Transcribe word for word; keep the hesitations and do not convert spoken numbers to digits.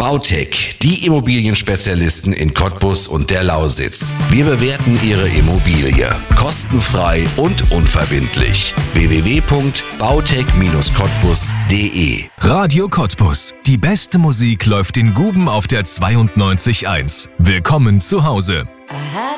Bautech, die Immobilienspezialisten in Cottbus und der Lausitz. Wir bewerten Ihre Immobilie kostenfrei und unverbindlich. w w w punkt bautech Bindestrich cottbus punkt d e Radio Cottbus. Die beste Musik läuft in Guben auf der zweiundneunzig Komma eins. Willkommen zu Hause. Aha.